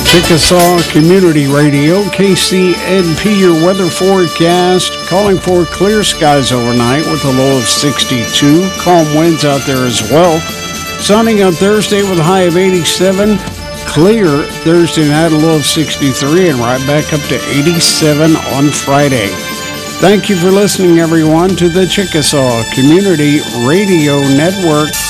Chickasaw Community Radio, KCNP, your weather forecast, calling for clear skies overnight with a low of 62. Calm winds out there as well. Sunny on Thursday with a high of 87. Clear Thursday night, a low of 63, and right back up to 87 on Friday. Thank you for listening, everyone, to the Chickasaw Community Radio Network.